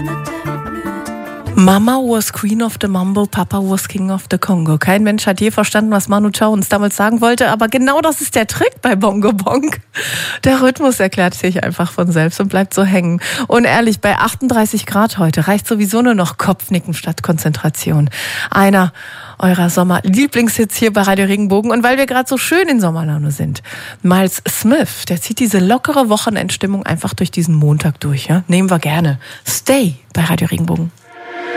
Mama was Queen of the Mambo, Papa was King of the Congo. Kein Mensch hat je verstanden, was Manu Chao uns damals sagen wollte, aber genau das ist der Trick bei Bongo Bong. Der Rhythmus erklärt sich einfach von selbst und bleibt so hängen. Und ehrlich, bei 38 Grad heute reicht sowieso nur noch Kopfnicken statt Konzentration. Einer eurer Sommer-Lieblingshits hier bei Radio Regenbogen. Und weil wir gerade so schön in Sommerlaune sind, Miles Smith, der zieht diese lockere Wochenendstimmung einfach durch diesen Montag durch. Ja? Nehmen wir gerne. Stay bei Radio Regenbogen.